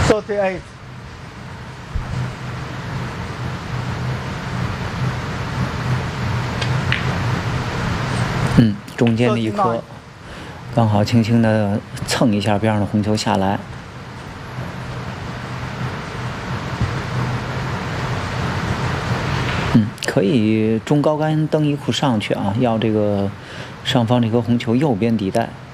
38。 中间的一颗，刚好轻轻的蹭一下边上的红球下来。可以中高杆蹬一库上去啊，要这个上方这颗红球右边底带。